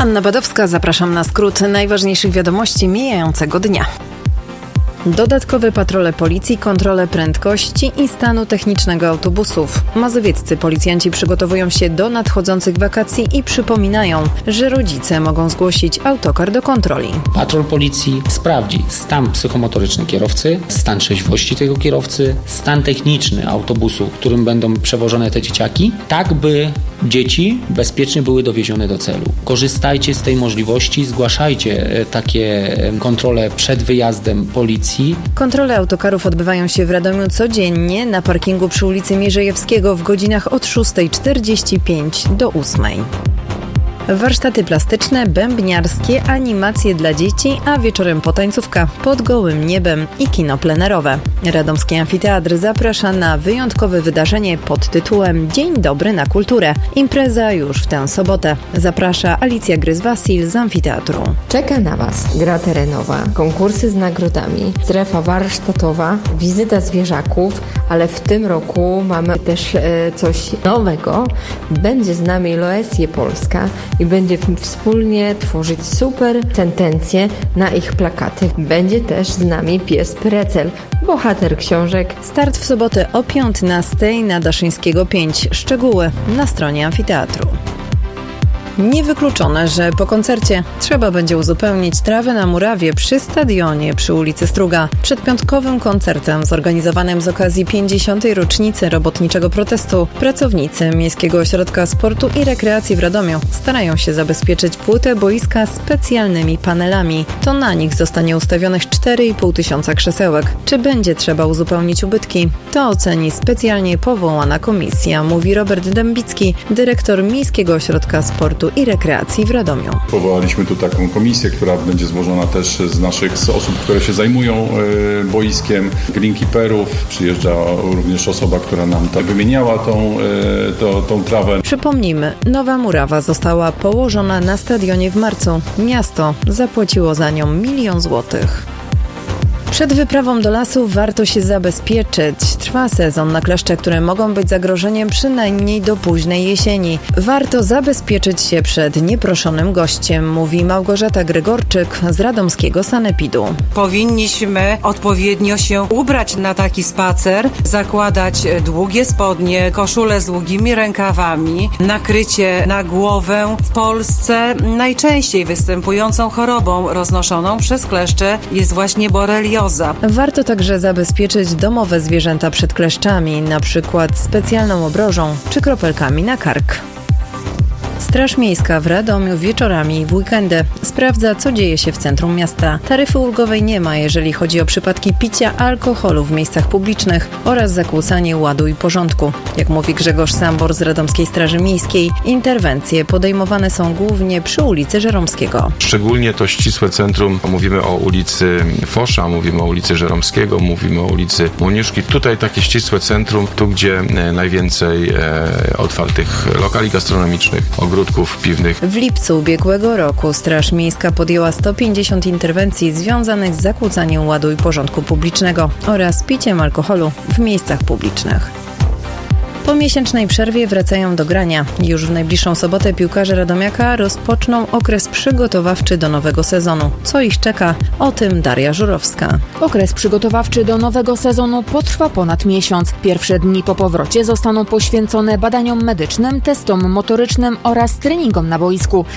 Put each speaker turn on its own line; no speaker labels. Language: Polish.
Anna Badowska, zapraszam na skrót najważniejszych wiadomości mijającego dnia. Dodatkowe patrole policji, kontrole prędkości i stanu technicznego autobusów. Mazowieccy policjanci przygotowują się do nadchodzących wakacji i przypominają, że rodzice mogą zgłosić autokar do kontroli.
Patrol policji sprawdzi stan psychomotoryczny kierowcy, stan trzeźwości tego kierowcy, stan techniczny autobusu, którym będą przewożone te dzieciaki, tak by dzieci bezpiecznie były dowiezione do celu. Korzystajcie z tej możliwości, zgłaszajcie takie kontrole przed wyjazdem policji.
Kontrole autokarów odbywają się w Radomiu codziennie na parkingu przy ulicy Mierzejewskiego w godzinach od 6:45 do 8:00. Warsztaty plastyczne, bębniarskie, animacje dla dzieci, a wieczorem potańcówka pod gołym niebem i kino plenerowe. Radomski Amfiteatr zaprasza na wyjątkowe wydarzenie pod tytułem Dzień dobry na kulturę. Impreza już w tę sobotę. Zaprasza Alicja Gryz-Wasil z Amfiteatru.
Czeka na Was gra terenowa, konkursy z nagrodami, strefa warsztatowa, wizyta zwierzaków, ale w tym roku mamy też coś nowego. Będzie z nami Loesie Polska i będzie wspólnie tworzyć super sentencje na ich plakaty. Będzie też z nami pies Precel, bohater książek.
Start w sobotę o 15:00 na Daszyńskiego 5. Szczegóły na stronie Amfiteatru. Niewykluczone, że po koncercie trzeba będzie uzupełnić trawę na murawie przy stadionie przy ulicy Struga. Przed piątkowym koncertem zorganizowanym z okazji 50. rocznicy robotniczego protestu pracownicy Miejskiego Ośrodka Sportu i Rekreacji w Radomiu starają się zabezpieczyć płytę boiska specjalnymi panelami. To na nich zostanie ustawionych 4,5 tysiąca krzesełek. Czy będzie trzeba uzupełnić ubytki? To oceni specjalnie powołana komisja, mówi Robert Dębicki, dyrektor Miejskiego Ośrodka Sportu i Rekreacji w Radomiu.
Powołaliśmy tu taką komisję, która będzie złożona też z osób, które się zajmują boiskiem, greenkeeperów. Przyjeżdża również osoba, która nam wymieniała tą trawę.
Przypomnijmy, nowa murawa została położona na stadionie w marcu. Miasto zapłaciło za nią 1 000 000 złotych. Przed wyprawą do lasu warto się zabezpieczyć. Trwa sezon na kleszcze, które mogą być zagrożeniem przynajmniej do późnej jesieni. Warto zabezpieczyć się przed nieproszonym gościem, mówi Małgorzata Gregorczyk z radomskiego sanepidu.
Powinniśmy odpowiednio się ubrać na taki spacer, zakładać długie spodnie, koszule z długimi rękawami, nakrycie na głowę. W Polsce najczęściej występującą chorobą roznoszoną przez kleszcze jest właśnie borelioza.
Warto także zabezpieczyć domowe zwierzęta przed kleszczami, na przykład specjalną obrożą czy kropelkami na kark. Straż Miejska w Radomiu wieczorami i w weekendy sprawdza, co dzieje się w centrum miasta. Taryfy ulgowej nie ma, jeżeli chodzi o przypadki picia alkoholu w miejscach publicznych oraz zakłócanie ładu i porządku. Jak mówi Grzegorz Sambor z Radomskiej Straży Miejskiej, interwencje podejmowane są głównie przy ulicy Żeromskiego.
Szczególnie to ścisłe centrum, mówimy o ulicy Fosza, mówimy o ulicy Żeromskiego, mówimy o ulicy Moniuszki. Tutaj takie ścisłe centrum, tu gdzie najwięcej otwartych lokali gastronomicznych, ogródków piwnych.
W lipcu ubiegłego roku Straż Miejska podjęła 150 interwencji związanych z zakłócaniem ładu i porządku publicznego oraz piciem alkoholu w miejscach publicznych. Po miesięcznej przerwie wracają do grania. Już w najbliższą sobotę piłkarze Radomiaka rozpoczną okres przygotowawczy do nowego sezonu. Co ich czeka? O tym Daria Żurowska.
Okres przygotowawczy do nowego sezonu potrwa ponad miesiąc. Pierwsze dni po powrocie zostaną poświęcone badaniom medycznym, testom motorycznym oraz treningom na boisku.